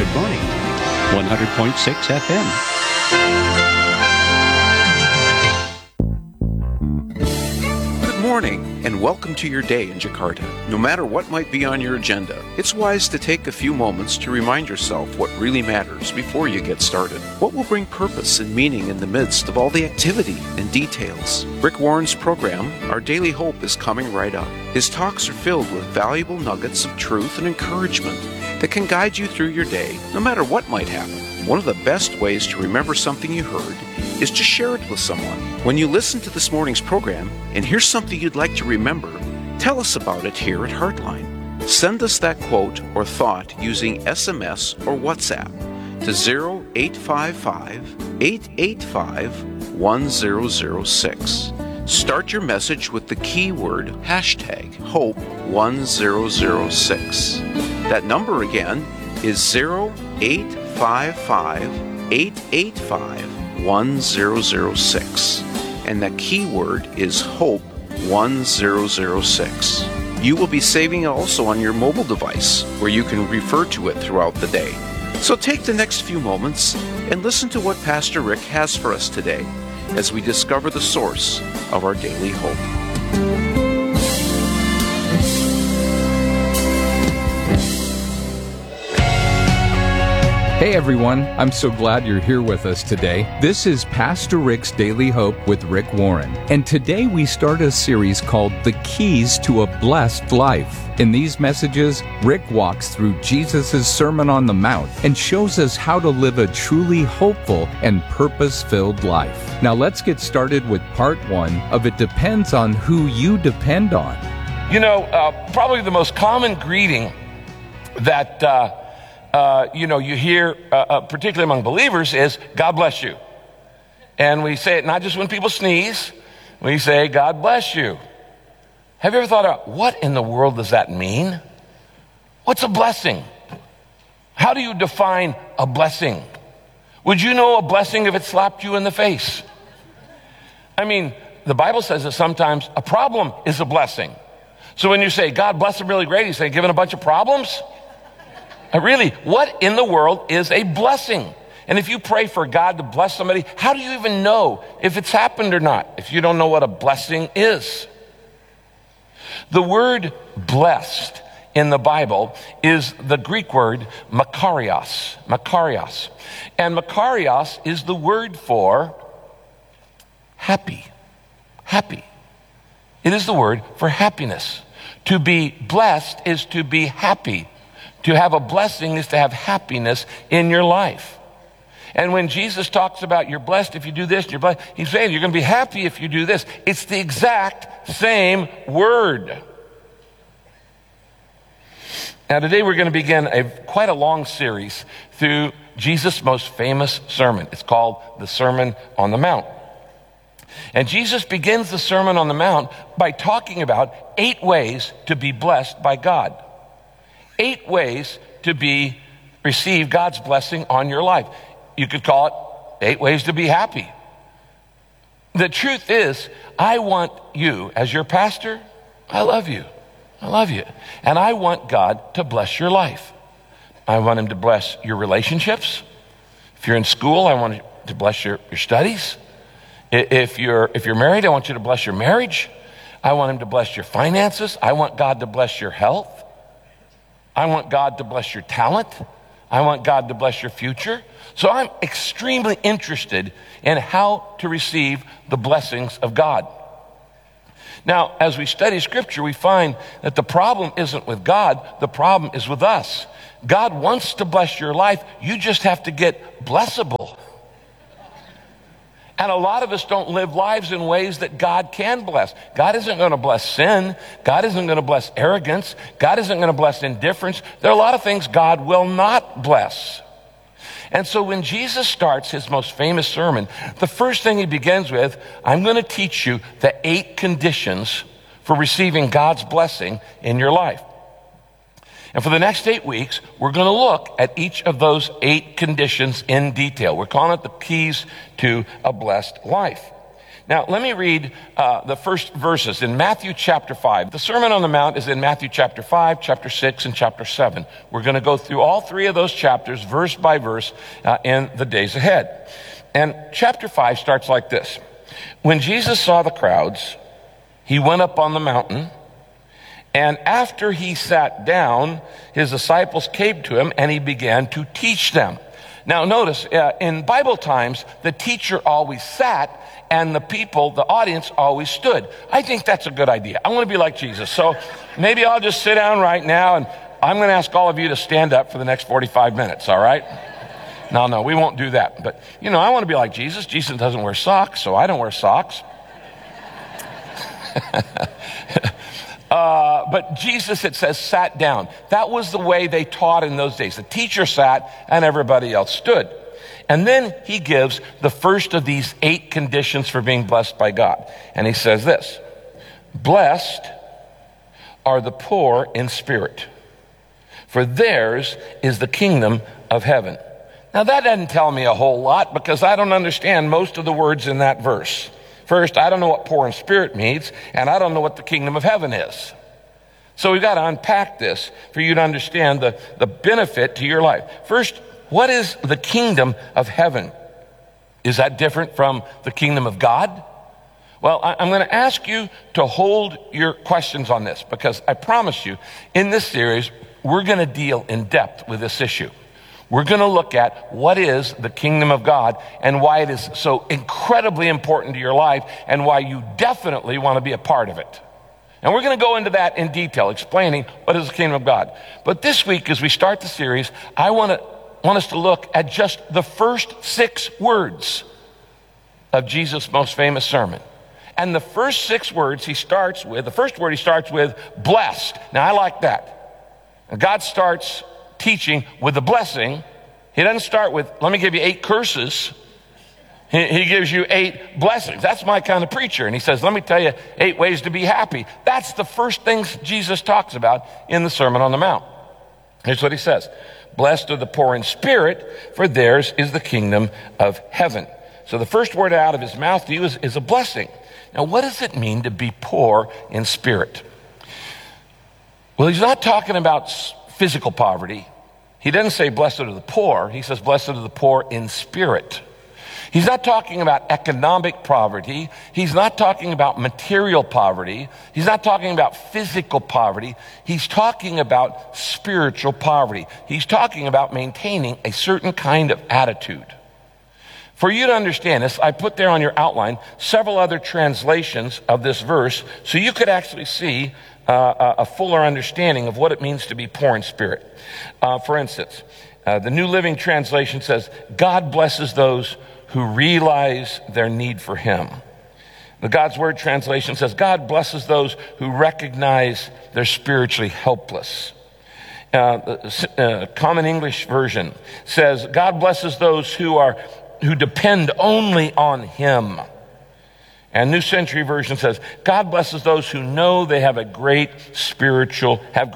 Good morning. 100.6 FM. Good morning, and welcome to your day in Jakarta. No matter what might be on your agenda, it's wise to take a few moments to remind yourself what really matters before you get started. What will bring purpose and meaning in the midst of all the activity and details? Rick Warren's program, Our Daily Hope, is coming right up. His talks are filled with valuable nuggets of truth and encouragement that can guide you through your day, no matter what might happen. One of the best ways to remember something you heard is to share it with someone. When you listen to this morning's program and here's something you'd like to remember, tell us about it here at Heartline. Send us that quote or thought using SMS or WhatsApp to 0855-885-1006. Start your message with the keyword hashtag Hope1006. That number again is 0855-885-1006. And that keyword is Hope1006. You will be saving it also on your mobile device, where you can refer to it throughout the day. So take the next few moments and listen to what Pastor Rick has for us today as we discover the source of our daily hope. Hey everyone, I'm so glad you're here with us today. This is Pastor Rick's Daily Hope with Rick Warren. And today we start a series called The Keys to a Blessed Life. In these messages, Rick walks through Jesus' Sermon on the Mount and shows us how to live a truly hopeful and purpose-filled life. Now let's get started with part one of It Depends on Who You Depend On. You know, probably the most common greeting that you hear, particularly among believers, is God bless you. And we say it not just when people sneeze, we say God bless you. Have you ever thought about what in the world does that mean? What's a blessing? How do you define a blessing? Would you know a blessing if it slapped you in the face? I mean, the Bible says that sometimes a problem is a blessing. So when you say God bless him really great, you say given a bunch of problems? Really, what in the world is a blessing? And if you pray for God to bless somebody, how do you even know if it's happened or not, if you don't know what a blessing is? The word blessed in the Bible is the Greek word makarios. Makarios. And makarios is the word for happy. Happy. It is the word for happiness. To be blessed is to be happy. To have a blessing is to have happiness in your life. And when Jesus talks about you're blessed if you do this, you're blessed, he's saying you're going to be happy if you do this. It's the exact same word. Now today we're going to begin quite a long series through Jesus' most famous sermon. It's called the Sermon on the Mount. And Jesus begins the Sermon on the Mount by talking about 8 ways to be blessed by God. 8 ways to receive God's blessing on your life. You could call it 8 ways to be happy. The truth is, I want you, as your pastor, I love you. I love you. And I want God to bless your life. I want him to bless your relationships. If you're in school, I want him to bless your studies. If you're married, I want you to bless your marriage. I want him to bless your finances. I want God to bless your health. I want God to bless your talent. I want God to bless your future. So I'm extremely interested in how to receive the blessings of God. Now, as we study Scripture, we find that the problem isn't with God, the problem is with us. God wants to bless your life, you just have to get blessable. And a lot of us don't live lives in ways that God can bless. God isn't going to bless sin. God isn't going to bless arrogance. God isn't going to bless indifference. There are a lot of things God will not bless. And so when Jesus starts his most famous sermon, the first thing he begins with, I'm going to teach you the 8 conditions for receiving God's blessing in your life. And for the next 8 weeks, we're going to look at each of those 8 conditions in detail. We're calling it the keys to a blessed life. Now, let me read the first verses in Matthew chapter 5. The Sermon on the Mount is in Matthew chapter 5, chapter 6, and chapter 7. We're going to go through all three of those chapters, verse by verse, in the days ahead. And chapter 5 starts like this. When Jesus saw the crowds, he went up on the mountain, and after he sat down, his disciples came to him, and he began to teach them. Now notice, in Bible times, the teacher always sat, and the people, the audience, always stood. I think that's a good idea. I want to be like Jesus. So maybe I'll just sit down right now, and I'm going to ask all of you to stand up for the next 45 minutes, all right? No, we won't do that. But, I want to be like Jesus. Jesus doesn't wear socks, so I don't wear socks. But Jesus, it says, sat down. That was the way they taught in those days. The teacher sat and everybody else stood. And then he gives the first of these 8 conditions for being blessed by God. And he says this, blessed are the poor in spirit, for theirs is the kingdom of heaven. Now that doesn't tell me a whole lot because I don't understand most of the words in that verse. First, I don't know what poor in spirit means, and I don't know what the kingdom of heaven is. So we've got to unpack this for you to understand the benefit to your life. First, what is the kingdom of heaven? Is that different from the kingdom of God? Well, I'm going to ask you to hold your questions on this because I promise you, in this series, we're going to deal in depth with this issue. We're going to look at what is the kingdom of God and why it is so incredibly important to your life and why you definitely want to be a part of it. And we're going to go into that in detail, explaining what is the kingdom of God. But this week, as we start the series, I want us to look at just the first 6 words of Jesus' most famous sermon. And the first 6 words the first word he starts with, blessed. Now, I like that. And God starts teaching with a blessing. He doesn't start with, let me give you 8 curses. He gives you 8 blessings. That's my kind of preacher. And he says, let me tell you 8 ways to be happy. That's the first things Jesus talks about in the Sermon on the Mount. Here's what he says. Blessed are the poor in spirit, for theirs is the kingdom of heaven. So the first word out of his mouth to you is a blessing. Now, what does it mean to be poor in spirit? Well, he's not talking about physical poverty. He doesn't say blessed are the poor. He says blessed are the poor in spirit. He's not talking about economic poverty. He's not talking about material poverty. He's not talking about physical poverty. He's talking about spiritual poverty. He's talking about maintaining a certain kind of attitude. For you to understand this, I put there on your outline several other translations of this verse so you could actually see a fuller understanding of what it means to be poor in spirit. For instance, the New Living Translation says, God blesses those who realize their need for him. The God's Word translation says, God blesses those who recognize they're spiritually helpless. The Common English Version says, God blesses those who depend only on him. And New Century Version says, God blesses those who know they have great spiritual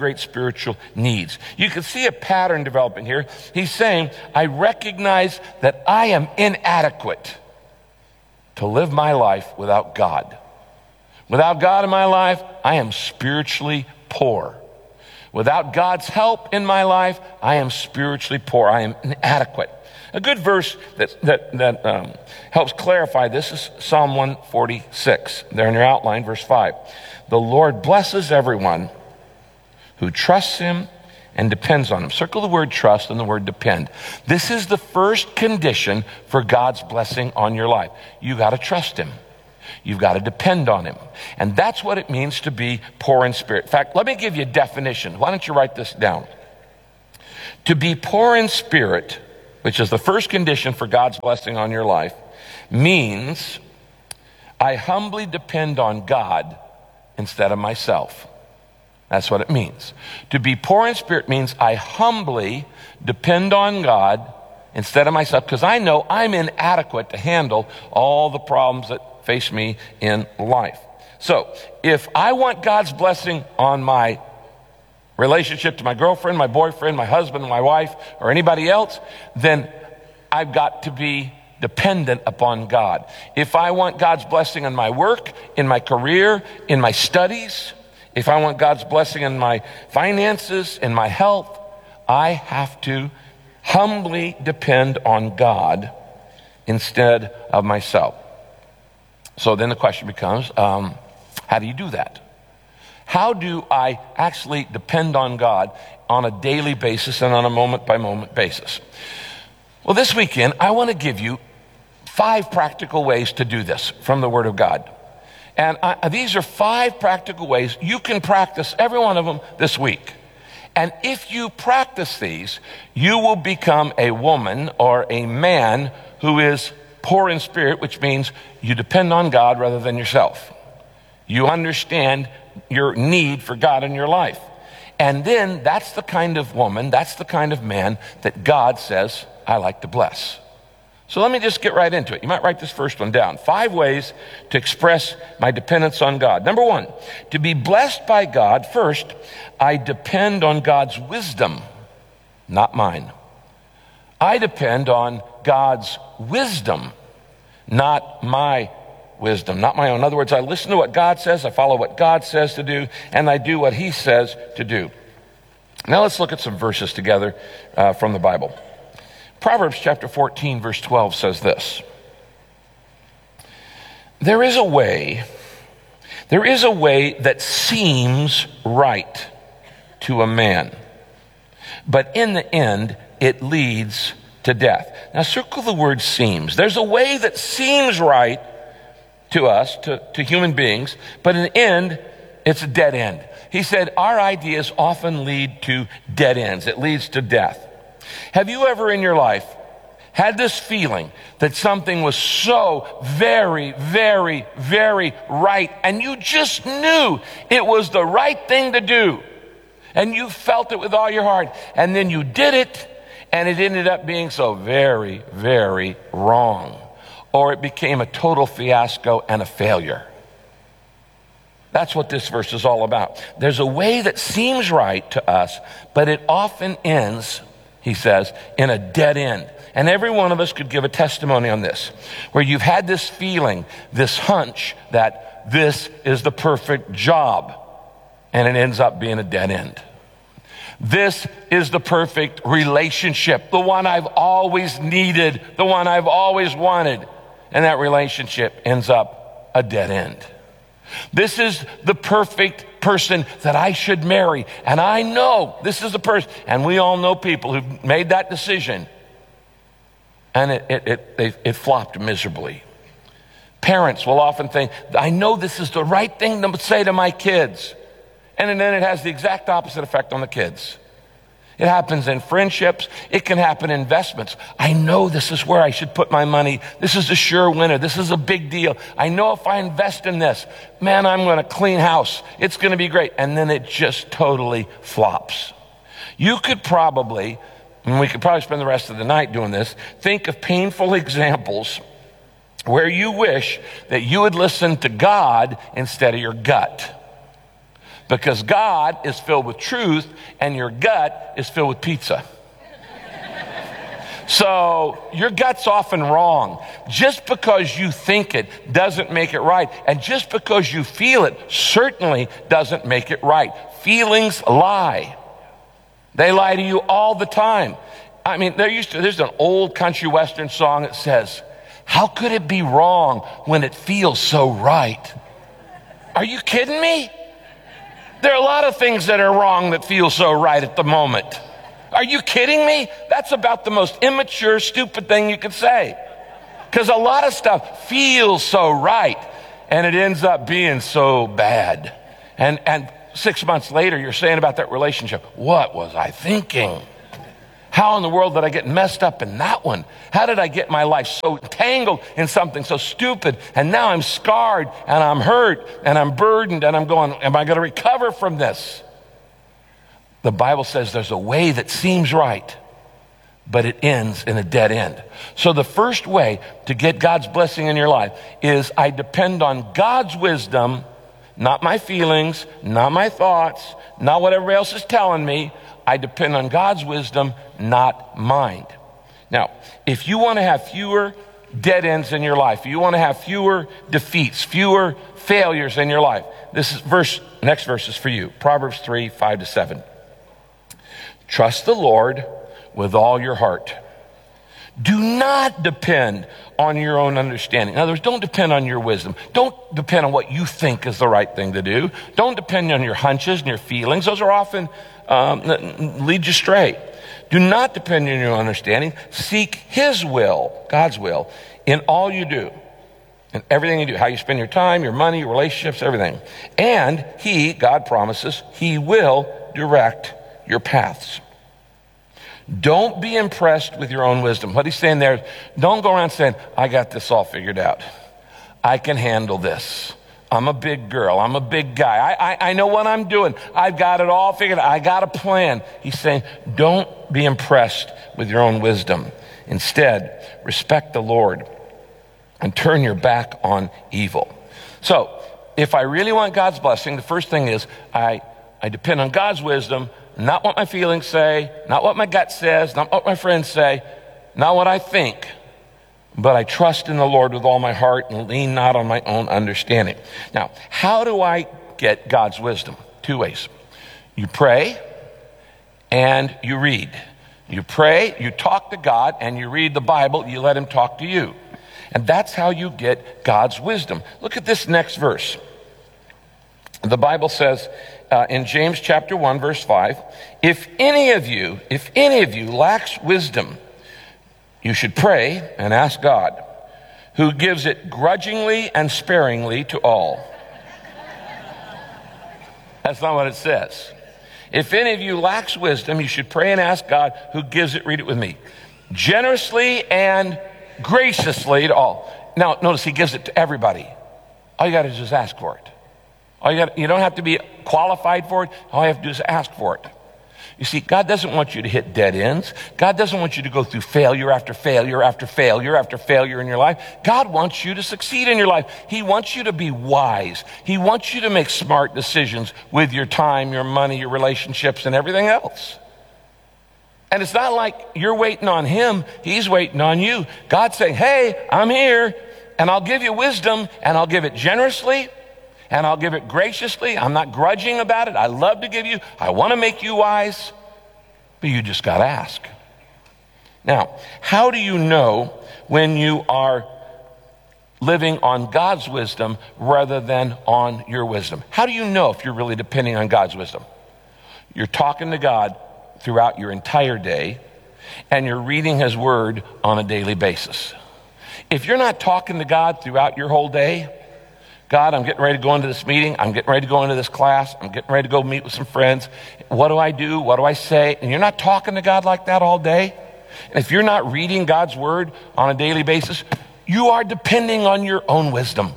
needs. You can see a pattern developing here. He's saying, I recognize that I am inadequate to live my life without God. Without God in my life, I am spiritually poor. Without God's help in my life, I am spiritually poor. I am inadequate. A good verse that helps clarify this is Psalm 146. There in your outline, verse 5. The Lord blesses everyone who trusts him and depends on him. Circle the word trust and the word depend. This is the first condition for God's blessing on your life. You got to trust him. You've got to depend on him. And that's what it means to be poor in spirit. In fact, let me give you a definition. Why don't you write this down? To be poor in spirit, which is the first condition for God's blessing on your life, means I humbly depend on God instead of myself. That's what it means. To be poor in spirit means I humbly depend on God instead of myself because I know I'm inadequate to handle all the problems that face me in life. So if I want God's blessing on my relationship to my girlfriend, my boyfriend, my husband, my wife, or anybody else, then I've got to be dependent upon God. If I want God's blessing in my work, in my career, in my studies, if I want God's blessing in my finances, in my health, I have to humbly depend on God instead of myself. So then the question becomes, how do you do that? How do I actually depend on God on a daily basis and on a moment-by-moment basis? Well, this weekend, I want to give you 5 practical ways to do this from the Word of God. And these are 5 practical ways you can practice every one of them this week. And if you practice these, you will become a woman or a man who is poor in spirit, which means you depend on God rather than yourself. You understand your need for God in your life. And then that's the kind of woman, that's the kind of man that God says, I like to bless. So let me just get right into it. You might write this first one down. 5 ways to express my dependence on God. Number 1, to be blessed by God, first, I depend on God's wisdom, not mine. I depend on God's wisdom, not my wisdom, not my own. In other words, I listen to what God says, I follow what God says to do, and I do what He says to do. Now let's look at some verses together from the Bible. Proverbs chapter 14, verse 12 says this. There is a way that seems right to a man, but in the end, it leads to death. Now circle the word seems. There's a way that seems right to us, to human beings, but in the end, it's a dead end. He said, our ideas often lead to dead ends. It leads to death. Have you ever in your life had this feeling that something was so very, very, very right, and you just knew it was the right thing to do, and you felt it with all your heart, and then you did it, and it ended up being so very, very wrong, or it became a total fiasco and a failure? That's what this verse is all about. There's a way that seems right to us, but it often ends, he says, in a dead end. And every one of us could give a testimony on this, where you've had this feeling, this hunch that this is the perfect job, and it ends up being a dead end. This is the perfect relationship, the one I've always needed, the one I've always wanted, and that relationship ends up a dead end. This is the perfect person that I should marry, and I know this is the person, and we all know people who've made that decision, and it flopped miserably. Parents will often think, I know this is the right thing to say to my kids, and then it has the exact opposite effect on the kids. It happens in friendships. It can happen in investments. I know this is where I should put my money. This is a sure winner. This is a big deal. I know if I invest in this, man, I'm going to clean house. It's going to be great. And then it just totally flops. You could probably, and we could probably spend the rest of the night doing this, think of painful examples where you wish that you would listen to God instead of your gut. Because God is filled with truth and your gut is filled with pizza. So your gut's often wrong. Just because you think it doesn't make it right. And just because you feel it certainly doesn't make it right. Feelings lie. They lie to you all the time. I mean, there's an old country western song that says, how could it be wrong when it feels so right? Are you kidding me? There are a lot of things that are wrong that feel so right at the moment. Are you kidding me? That's about the most immature, stupid thing you could say. Because a lot of stuff feels so right, and it ends up being so bad. And 6 months later, you're saying about that relationship, what was I thinking? How in the world did I get messed up in that one? How did I get my life so tangled in something so stupid? And now I'm scarred and I'm hurt and I'm burdened and I'm going, am I going to recover from this? The Bible says there's a way that seems right, but it ends in a dead end. So the first way to get God's blessing in your life is I depend on God's wisdom, not my feelings, not my thoughts, not what everybody else is telling me. I depend on God's wisdom, not mine. Now, if you want to have fewer dead ends in your life, you want to have fewer defeats, fewer failures in your life, next verse is for you. Proverbs 3, 5-7. Trust the Lord with all your heart. Do not depend on your own understanding. In other words, don't depend on your wisdom. Don't depend on what you think is the right thing to do. Don't depend on your hunches and your feelings. Those are often lead you astray. Do not depend on your own understanding. Seek His will, God's will, in all you do. In everything you do, how you spend your time, your money, your relationships, everything. And God promises, He will direct your paths. Don't be impressed with your own wisdom. What he's saying there is, don't go around saying, I got this all figured out. I can handle this. I'm a big girl. I'm a big guy. I know what I'm doing. I've got it all figured out. I got a plan. He's saying, don't be impressed with your own wisdom. Instead, respect the Lord and turn your back on evil. So, if I really want God's blessing, the first thing is I depend on God's wisdom, not what my feelings say, not what my gut says, not what my friends say, not what I think, but I trust in the Lord with all my heart and lean not on my own understanding. Now, how do I get God's wisdom? 2 ways. You pray and you read. You pray, you talk to God, and you read the Bible, you let Him talk to you. And that's how you get God's wisdom. Look at this next verse. The Bible says in James chapter 1, verse 5, if any of you lacks wisdom, you should pray and ask God, who gives it grudgingly and sparingly to all. That's not what it says. If any of you lacks wisdom, you should pray and ask God, who gives it, read it with me, generously and graciously to all. Now, notice He gives it to everybody. All you got to do is just ask for it. You don't have to be qualified for it. All you have to do is ask for it. You see, God doesn't want you to hit dead ends. God doesn't want you to go through failure after failure after failure after failure in your life. God wants you to succeed in your life. He wants you to be wise. He wants you to make smart decisions with your time, your money, your relationships, and everything else. And it's not like you're waiting on Him. He's waiting on you. God's saying, hey, I'm here, and I'll give you wisdom, and I'll give it generously, and I'll give it graciously. I'm not grudging about it. I love to give you. I want to make you wise. But you just got to ask. Now, how do you know when you are living on God's wisdom rather than on your wisdom? How do you know if you're really depending on God's wisdom? You're talking to God throughout your entire day, and you're reading His Word on a daily basis. If you're not talking to God throughout your whole day, God, I'm getting ready to go into this meeting. I'm getting ready to go into this class. I'm getting ready to go meet with some friends. What do I do? What do I say? And you're not talking to God like that all day. And if you're not reading God's Word on a daily basis, you are depending on your own wisdom.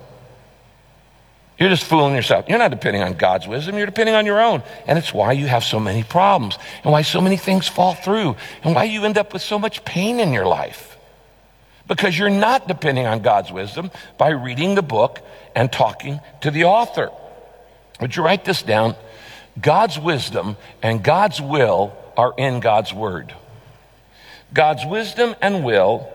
You're just fooling yourself. You're not depending on God's wisdom. You're depending on your own. And it's why you have so many problems and why so many things fall through and why you end up with so much pain in your life. Because you're not depending on God's wisdom by reading the book and talking to the author. Would you write this down? God's wisdom and God's will are in God's Word. God's wisdom and will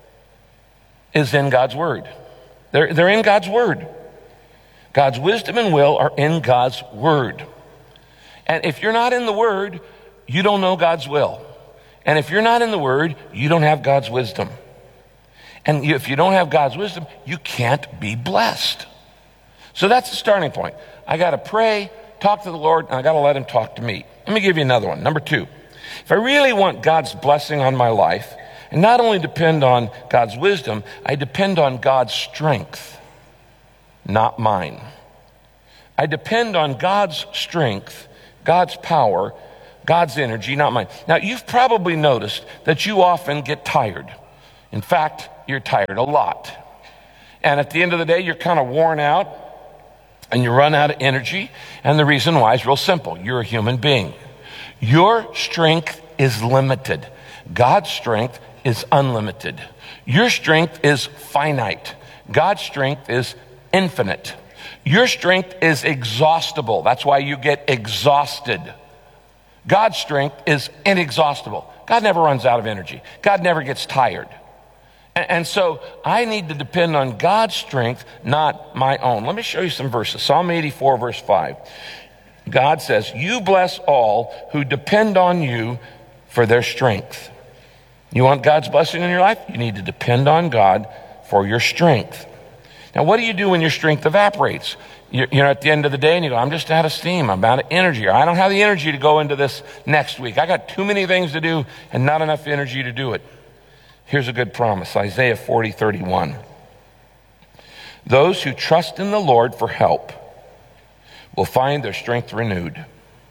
is in God's Word. They're in God's Word. God's wisdom and will are in God's Word. And if you're not in the Word, you don't know God's will. And if you're not in the Word, you don't have God's wisdom. And if you don't have God's wisdom, you can't be blessed. So that's the starting point. I got to pray, talk to the Lord, and I got to let Him talk to me. Let me give you another one. Number 2. If I really want God's blessing on my life, and not only depend on God's wisdom, I depend on God's strength, not mine. I depend on God's strength, God's power, God's energy, not mine. Now, you've probably noticed that you often get tired. In fact, you're tired a lot. And at the end of the day, you're kind of worn out and you run out of energy. And the reason why is real simple. You're a human being. Your strength is limited. God's strength is unlimited. Your strength is finite. God's strength is infinite. Your strength is exhaustible. That's why you get exhausted. God's strength is inexhaustible. God never runs out of energy. God never gets tired. And so I need to depend on God's strength, not my own. Let me show you some verses. Psalm 84, verse 5. God says, you bless all who depend on you for their strength. You want God's blessing in your life? You need to depend on God for your strength. Now, what do you do when your strength evaporates? You're at the end of the day and you go, I'm just out of steam, I'm out of energy, or I don't have the energy to go into this next week. I got too many things to do and not enough energy to do it. Here's a good promise, Isaiah 40:31. Those who trust in the Lord for help will find their strength renewed.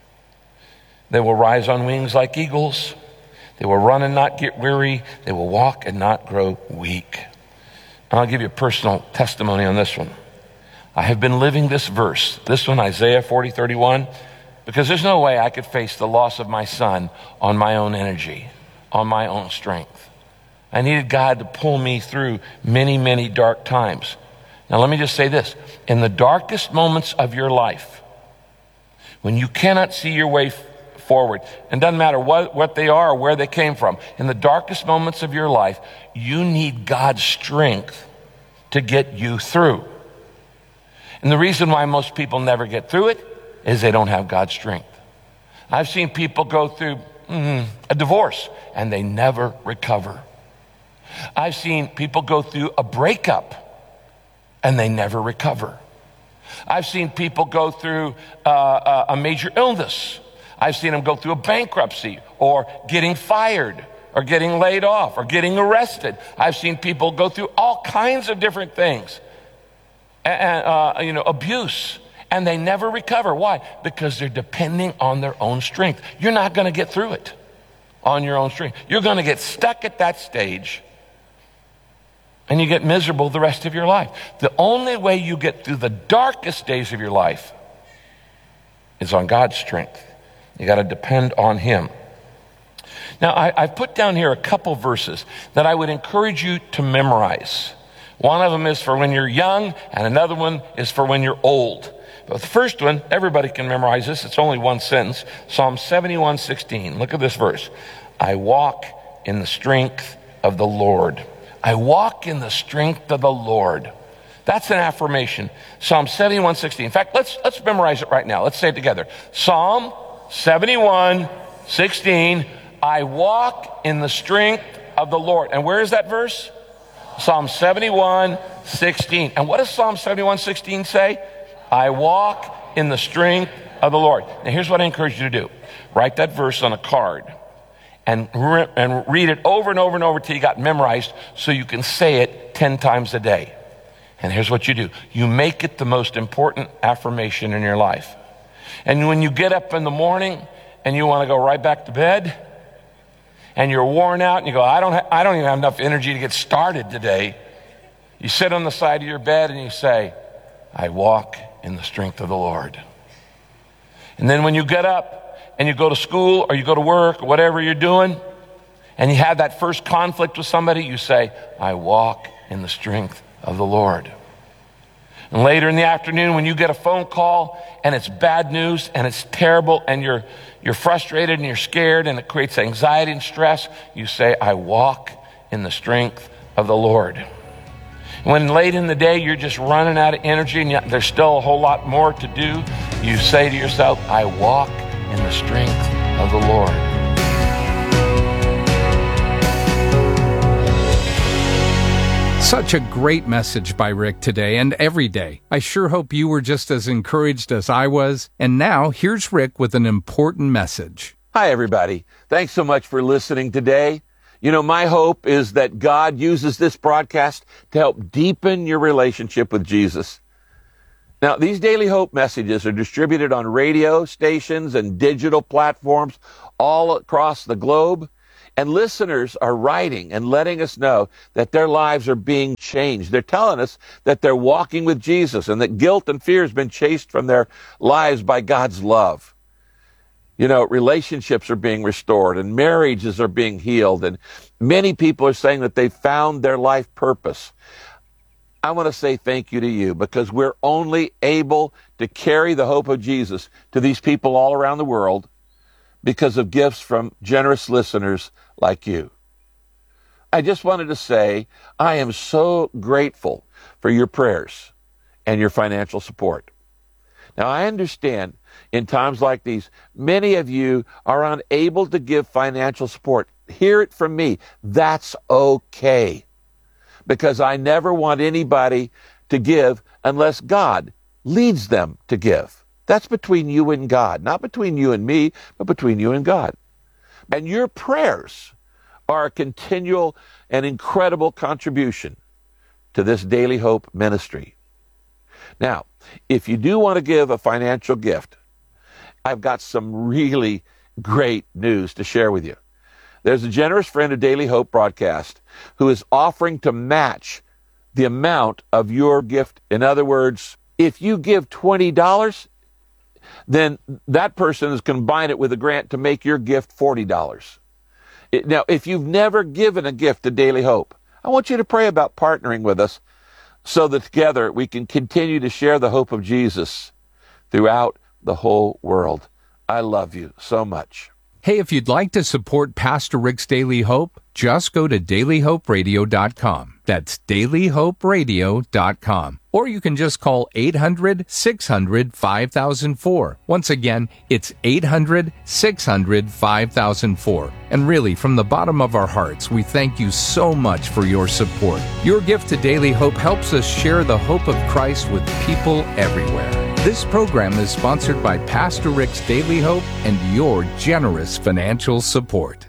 They will rise on wings like eagles. They will run and not get weary. They will walk and not grow weak. I'll give you a personal testimony on this one. I have been living this verse, this one, Isaiah 40:31, because there's no way I could face the loss of my son on my own energy, on my own strength. I needed God to pull me through many, many dark times. Now let me just say this. In the darkest moments of your life, when you cannot see your way forward, and doesn't matter what they are or where they came from, in the darkest moments of your life, you need God's strength to get you through. And the reason why most people never get through it is they don't have God's strength. I've seen people go through a divorce and they never recover. I've seen people go through a breakup and they never recover. I've seen people go through a major illness. I've seen them go through a bankruptcy or getting fired or getting laid off or getting arrested. I've seen people go through all kinds of different things, and abuse, and they never recover. Why? Because they're depending on their own strength. You're not going to get through it on your own strength. You're going to get stuck at that stage and you get miserable the rest of your life. The only way you get through the darkest days of your life is on God's strength. You got to depend on Him. Now, I've put down here a couple verses that I would encourage you to memorize. One of them is for when you're young, and another one is for when you're old. But the first one, everybody can memorize this. It's only one sentence. Psalm 71:16. Look at this verse. I walk in the strength of the Lord. I walk in the strength of the Lord. That's an affirmation. Psalm 71:16. In fact, let's memorize it right now. Let's say it together. Psalm 71:16. I walk in the strength of the Lord. And where is that verse? Psalm 71:16. And what does Psalm 71:16 say? I walk in the strength of the Lord. Now here's what I encourage you to do. Write that verse on a card and read it over and over and over till you got memorized so you can say it 10 times a day. And here's what you do. You make it the most important affirmation in your life. And when you get up in the morning and you want to go right back to bed and you're worn out and you go, I don't even have enough energy to get started today. You sit on the side of your bed and you say, I walk in the strength of the Lord. And then when you get up and you go to school or you go to work or whatever you're doing, and you have that first conflict with somebody, you say, I walk in the strength of the Lord. And later in the afternoon, when you get a phone call and it's bad news and it's terrible and you're frustrated and you're scared and it creates anxiety and stress, you say, I walk in the strength of the Lord. When late in the day you're just running out of energy and there's still a whole lot more to do, you say to yourself, I walk in the strength of the Lord. Such a great message by Rick today and every day. I sure hope you were just as encouraged as I was. And now, here's Rick with an important message. Hi, everybody. Thanks so much for listening today. You know, my hope is that God uses this broadcast to help deepen your relationship with Jesus. Now, these Daily Hope messages are distributed on radio stations and digital platforms all across the globe. And listeners are writing and letting us know that their lives are being changed. They're telling us that they're walking with Jesus and that guilt and fear has been chased from their lives by God's love. You know, relationships are being restored and marriages are being healed. And many people are saying that they've found their life purpose. I want to say thank you to you because we're only able to carry the hope of Jesus to these people all around the world because of gifts from generous listeners like you. I just wanted to say I am so grateful for your prayers and your financial support. Now, I understand in times like these, many of you are unable to give financial support. Hear it from me. That's okay. Because I never want anybody to give unless God leads them to give. That's between you and God, not between you and me, but between you and God. And your prayers are a continual and incredible contribution to this Daily Hope ministry. Now, if you do want to give a financial gift, I've got some really great news to share with you. There's a generous friend of Daily Hope broadcast who is offering to match the amount of your gift. In other words, if you give $20, then that person is combine it with a grant to make your gift $40. Now, if you've never given a gift to Daily Hope, I want you to pray about partnering with us so that together we can continue to share the hope of Jesus throughout the whole world. I love you so much. Hey, if you'd like to support Pastor Rick's Daily Hope, just go to dailyhoperadio.com. That's dailyhoperadio.com. Or you can just call 800-600-5004. Once again, it's 800-600-5004. And really, from the bottom of our hearts, we thank you so much for your support. Your gift to Daily Hope helps us share the hope of Christ with people everywhere. This program is sponsored by Pastor Rick's Daily Hope and your generous financial support.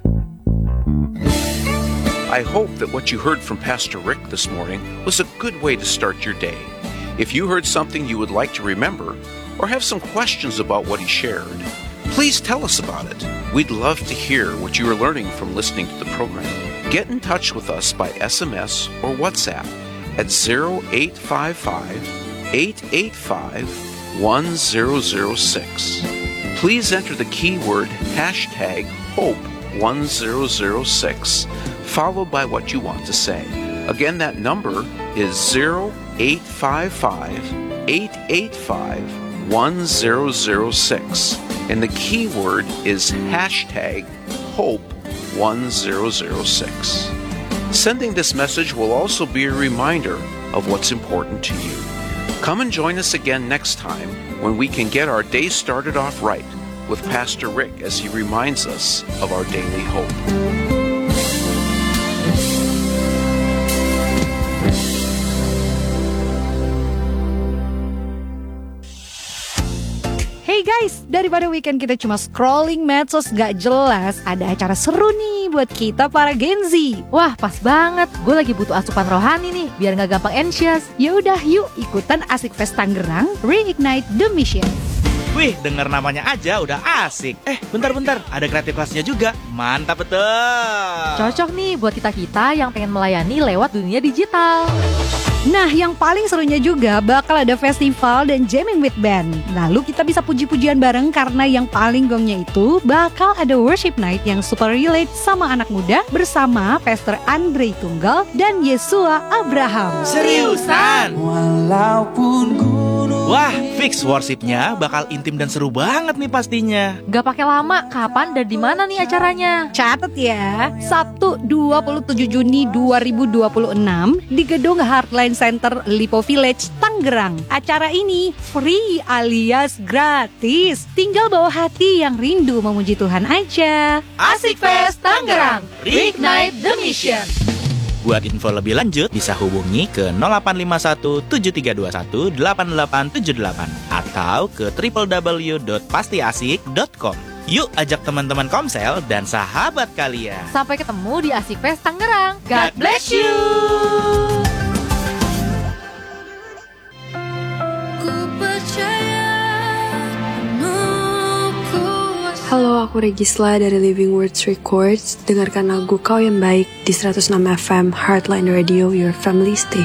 I hope that what you heard from Pastor Rick this morning was a good way to start your day. If you heard something you would like to remember or have some questions about what he shared, please tell us about it. We'd love to hear what you are learning from listening to the program. Get in touch with us by SMS or WhatsApp at 0855-885-1006. Please enter the keyword hashtag HOPE1006 followed by what you want to say. Again, that number is 0855-885-1006. And the keyword is hashtag HOPE1006. Sending this message will also be a reminder of what's important to you. Come and join us again next time when we can get our day started off right with Pastor Rick as he reminds us of our daily hope. Hey guys, daripada weekend kita cuma scrolling medsos gak jelas, ada acara seru nih buat kita para Gen Z. Wah, pas banget. Gue lagi butuh asupan rohani nih, biar gak gampang anxious. Yaudah yuk ikutan Asik Fest Tangerang, Reignite the Mission. Wih, denger namanya aja udah asik. Bentar-bentar, ada kreatif kelasnya juga. Mantap betul. Cocok nih buat kita-kita yang pengen melayani lewat dunia digital. Nah, yang paling serunya juga bakal ada festival dan jamming with band. Lalu kita bisa puji-pujian bareng karena yang paling gongnya itu bakal ada worship night yang super relate sama anak muda bersama Pastor Andre Tunggal dan Yesua Abraham. Seriusan? Wah, fix worshipnya bakal intim dan seru banget nih pastinya. Gak pakai lama, kapan dan di mana nih acaranya? Catat ya, Sabtu 27 Juni 2026 di Gedung Heartline Center Lipo Village, Tangerang. Acara ini free alias gratis. Tinggal bawa hati yang rindu memuji Tuhan aja. Asik Fest Tangerang, Reignite the Mission. Buat info lebih lanjut bisa hubungi ke 0851 7321 8878 atau ke www.pastiasik.com. Yuk ajak teman-teman Komsel dan sahabat kalian. Sampai ketemu di Asik Fest Tangerang. God bless you. Halo, aku Regisla dari Living Words Records. Dengarkan lagu Kau Yang Baik di 106 FM Heartline Radio, Your Family Station.